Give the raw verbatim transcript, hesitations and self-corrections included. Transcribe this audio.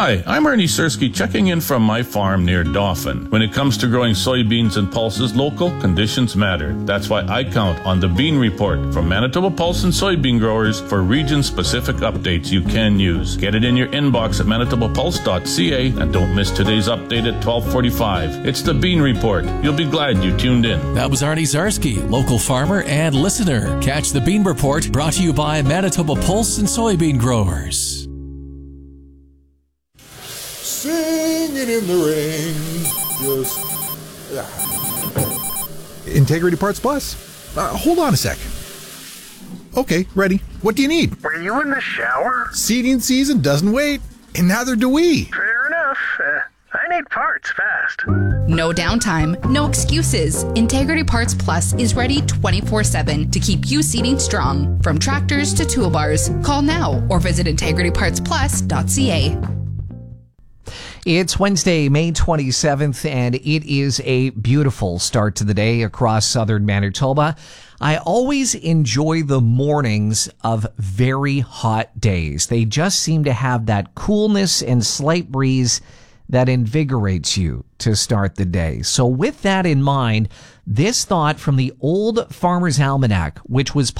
Hi, I'm Ernie Sersky checking in from my farm near Dauphin. When it comes to growing soybeans and pulses, local conditions matter. That's why I count on the Bean Report from Manitoba Pulse and Soybean Growers for region-specific updates you can use. Get it in your inbox at manitoba pulse dot c a and don't miss today's update at twelve forty-five. It's the Bean Report. You'll be glad you tuned in. That was Arnie Zarsky, local farmer and listener. Catch the Bean Report, brought to you by Manitoba Pulse and Soybean Growers. Singing in the rain. Just. Yeah. Integrity Parts Plus? Uh, hold on a sec. Okay, ready. What do you need? Were you in the shower? Seeding season doesn't wait, and neither do we. Fair enough. Uh, I need parts fast. No downtime, no excuses. Integrity Parts Plus is ready twenty-four seven to keep you seeding strong. From tractors to toolbars, call now or visit integrity parts plus dot c a. It's Wednesday, May twenty-seventh, and it is a beautiful start to the day across southern Manitoba. I always enjoy the mornings of very hot days. They just seem to have that coolness and slight breeze that invigorates you to start the day. So with that in mind, this thought from the Old Farmer's Almanac, which was